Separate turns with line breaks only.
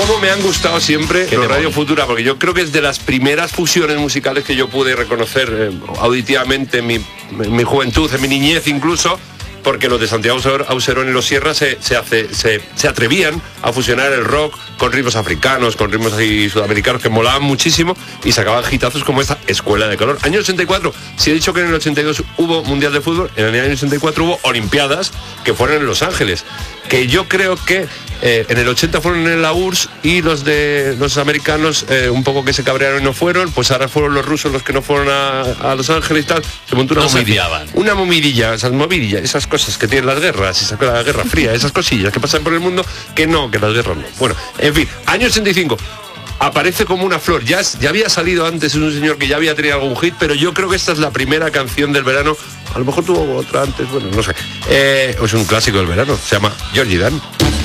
cómo me han gustado siempre los Radio Futura, porque yo creo que es de las primeras fusiones musicales que yo pude reconocer auditivamente en mi juventud, en mi niñez incluso, porque los de Santiago Auserón y los Sierra se atrevían a fusionar el rock con ritmos africanos, con ritmos así sudamericanos que molaban muchísimo y sacaban hitazos como esta Escuela de Calor. Año 84, si he dicho que en el 82 hubo Mundial de Fútbol, en el año 84 hubo Olimpiadas que fueron en Los Ángeles, que yo creo que en el 80 fueron en la URSS y los americanos un poco que se cabrearon y no fueron, pues ahora fueron los rusos los que no fueron a Los Ángeles y tal, se montó una movidilla, esas cosas que tienen las guerras, la Guerra Fría, esas cosillas que pasan por el mundo, que las guerras no. Bueno, en fin, año 85, aparece como una flor, ya había salido antes, es un señor que ya había tenido algún hit, pero yo creo que esta es la primera canción del verano, a lo mejor tuvo otra antes, bueno, no sé, es un clásico del verano, se llama Georgie Dan.